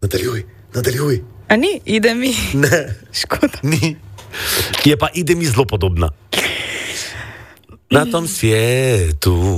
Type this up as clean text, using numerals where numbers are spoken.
Nadaljuj. A ni, ide mi. Ne, Škoda. ni. Je pa ide mi zelo podobna. Na tom svijetu